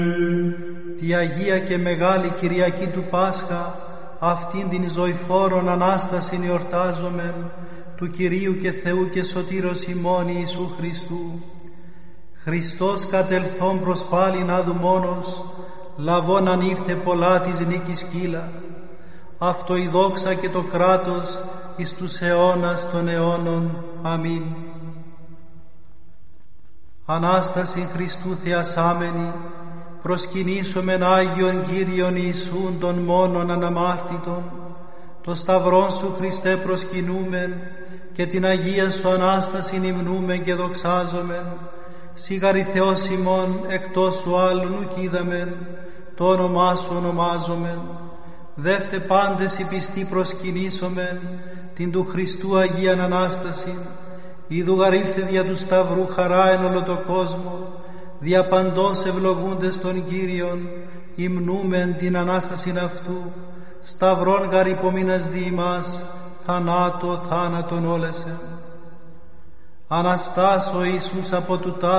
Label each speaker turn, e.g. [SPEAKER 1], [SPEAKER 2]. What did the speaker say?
[SPEAKER 1] Τη Αγία και Μεγάλη Κυριακή του Πάσχα, αυτήν την ζωηφόρον Ανάστασιν εορτάζομεν, του Κυρίου και Θεού και Σωτήρος ημών Ιησού Χριστού. Χριστός κατελθόν προς πάλιν άδου μόνος, λαβών αν ήρθε πολλά της νίκης κύλα. Αυτό η δόξα και το κράτος εις τους αιώνας των αιώνων. Αμήν. Ανάσταση Χριστού θεασάμενη, προσκυνήσομεν Άγιον Κύριον Ιησούν των μόνον αναμάρτητον, το Σταυρόν Σου Χριστέ προσκυνούμεν και την Αγία Σου Ανάστασιν υμνούμεν και δοξάζομεν. Σιγαρη Θεός ημών εκτός Σου άλλον ουκ είδαμεν, το όνομά Σου ονομάζομεν. Δεύτε πάντες οι πιστοί προσκυνήσομεν την του Χριστού Αγίαν Ανάστασιν, είδου γαρήλθε δια του Σταυρού χαρά εν όλο το κόσμο, δια παντός ευλογούντες των Κύριων, υμνούμεν την Ανάστασιν αυτού, Σταυρόν γαρ υπομείνας δι' ημάς, θανάτο θάνατον όλεσεν. Αναστάς ο Ιησούς από του